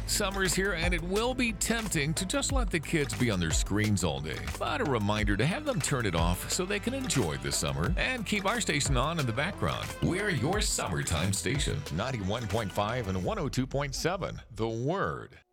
Summer's here and it will be tempting to just let the kids be on their screens all day. But a reminder to have them turn it off so they can enjoy the summer and keep our station on in the background. We're your summertime station, 91.5 and 102.7, The Word.